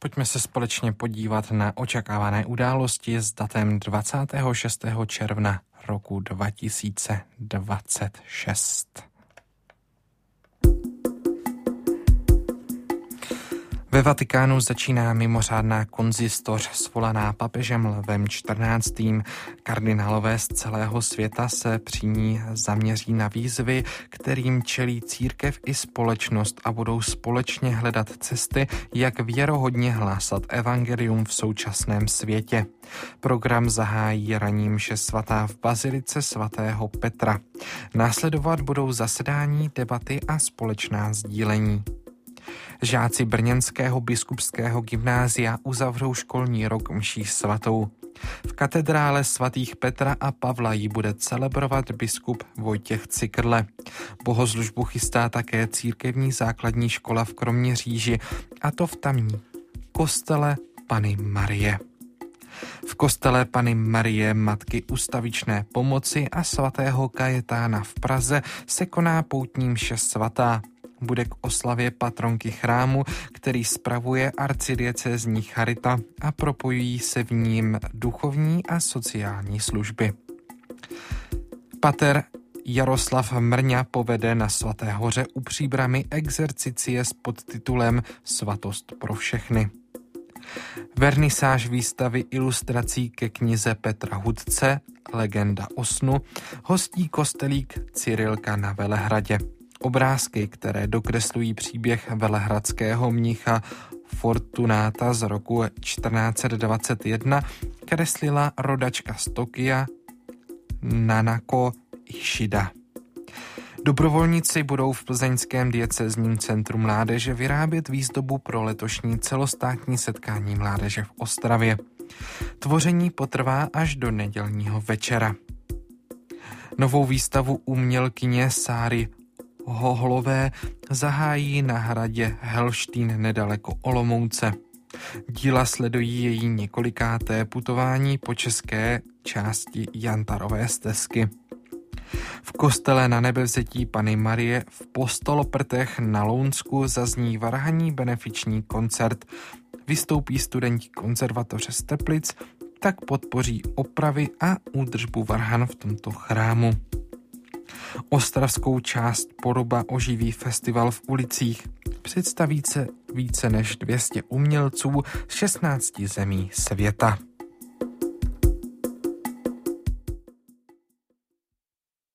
Pojďme se společně podívat na očekávané události s datem 26. června roku 2026. Ve Vatikánu začíná mimořádná konzistoř svolaná papežem Lvem XIV. Kardinálové z celého světa se při ní zaměří na výzvy, kterým čelí církev i společnost a budou společně hledat cesty, jak věrohodně hlásat evangelium v současném světě. Program zahájí ranní mše svatá v bazilice svatého Petra. Následovat budou zasedání, debaty a společná sdílení. Žáci brněnského biskupského gymnázia uzavřou školní rok mší svatou. V katedrále svatých Petra a Pavla ji bude celebrovat biskup Vojtěch Cikrle. Bohoslužbu chystá také církevní základní škola v Kroměříži, a to v tamní kostele Panny Marie. V kostele Panny Marie Matky ustavičné pomoci a svatého Kajetána v Praze se koná poutní mše svatá. Bude k oslavě patronky chrámu, který spravuje arcidiecézní charita a propojují se v ním duchovní a sociální služby. Pater Jaroslav Mrňa povede na Svaté hoře u Příbrami exercicie s podtitulem Svatost pro všechny. Vernisáž výstavy ilustrací ke knize Petra Hudce Legenda o snu hostí kostelík Cyrilka na Velehradě. Obrázky, které dokreslují příběh velehradského mnicha Fortunáta z roku 1421, kreslila rodačka z Tokia Nanako Ishida. Dobrovolníci budou v plzeňském diecézním centru mládeže vyrábět výzdobu pro letošní celostátní setkání mládeže v Ostravě. Tvoření potrvá až do nedělního večera. Novou výstavu umělkyně Sáry Hohlové zahájí na hradě Helštín nedaleko Olomouce. Díla sledují její několikáté putování po české části Jantarové stezky. V kostele Na Nebevzetí Panny Marie v Postoloprtech na Lounsku zazní varhanní benefiční koncert. Vystoupí studenti konzervatoře z Teplic, tak podpoří opravy a údržbu varhan v tomto chrámu. Ostravskou část Poruba oživí festival v ulicích. Představí se více než 200 umělců z 16 zemí světa.